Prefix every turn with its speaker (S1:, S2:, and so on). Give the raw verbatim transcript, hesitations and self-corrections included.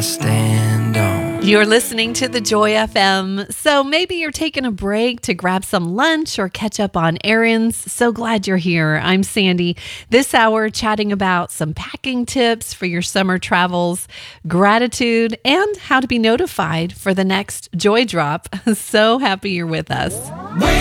S1: stand on.
S2: You're listening to the Joy F M. So maybe you're taking a break to grab some lunch or catch up on errands. So glad you're here. I'm Sandy. This hour chatting about some packing tips for your summer travels, gratitude, and how to be notified for the next Joy Drop. So happy you're with us.
S1: We